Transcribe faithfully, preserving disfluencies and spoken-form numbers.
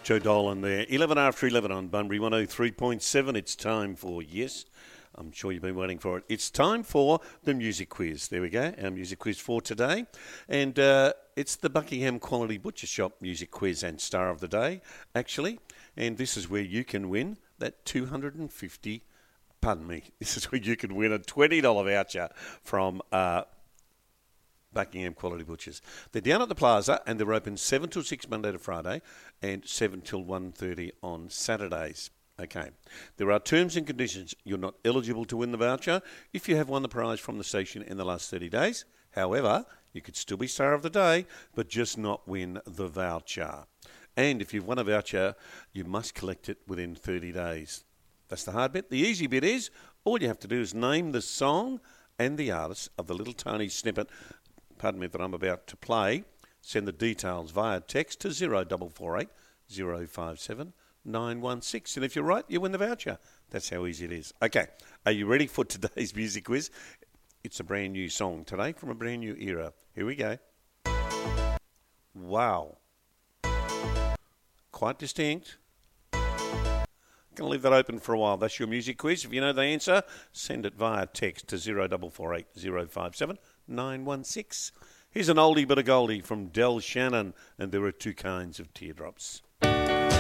Joe Dolan there. eleven after eleven on Bunbury one oh three point seven. It's time for, yes, I'm sure you've been waiting for it. It's time for the music quiz. There we go, our music quiz for today. And uh, it's the Buckingham Quality Butcher Shop music quiz and star of the day, actually. And this is where you can win that two hundred fifty, pardon me, this is where you can win a twenty dollars voucher from uh, Buckingham Quality Butchers. They're down at the Plaza and they're open seven till six Monday to Friday and seven till one thirty on Saturdays. Okay. There are terms and conditions. You're not eligible to win the voucher if you have won the prize from the station in the last thirty days. However, you could still be star of the day, but just not win the voucher. And if you've won a voucher, you must collect it within thirty days. That's the hard bit. The easy bit is all you have to do is name the song and the artist of the little tiny snippet, pardon me, that I'm about to play. Send the details via text to zero four four eight, zero five seven, nine one six. And if you're right, you win the voucher. That's how easy it is. Okay, are you ready for today's music quiz? It's a brand new song today from a brand new era. Here we go. Wow. Quite distinct. Going to leave that open for a while. That's your music quiz. If you know the answer, send it via text to zero four four eight, zero five seven, nine one six. Here's an oldie but a goldie from Del Shannon, and there are two kinds of teardrops.